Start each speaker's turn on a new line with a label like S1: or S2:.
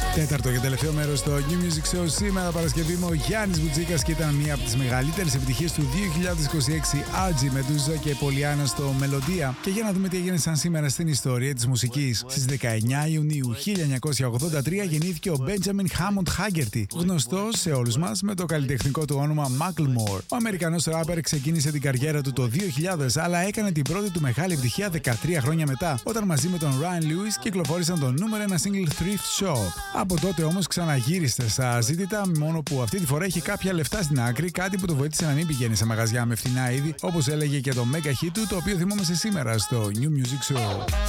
S1: Τέταρτο και τελευταίο μέρος στο New Music Show. Σήμερα Παρασκευή μου ο Γιάννης Μπουτσίκας και ήταν μία από τις μεγαλύτερες επιτυχίες του 2026. Άτζι, Μετούζα και Πολιάνα στο Μελωδία. Και για να δούμε τι έγινε σαν σήμερα στην ιστορία της μουσικής. Στις 19 Ιουνίου 1983 γεννήθηκε ο Benjamin Hammond Haggerty, γνωστός σε όλους μας με το καλλιτεχνικό του όνομα Macklemore. Ο Αμερικανός ράπερ ξεκίνησε την καριέρα του το 2000, αλλά έκανε την πρώτη του μεγάλη επιτυχία 13 χρόνια μετά, όταν μαζί με τον Ryan Lewis κυκλοφόρησαν το νούμερο 1 single Thrift Shop. Από τότε όμως ξαναγύρισε στα ζήτητα, μόνο που αυτή τη φορά είχε κάποια λεφτά στην άκρη, κάτι που το βοήθησε να μην πηγαίνει σε μαγαζιά με φθηνά είδη, όπως έλεγε και το mega hit του, το οποίο θυμόμαστε σήμερα στο New Music Show.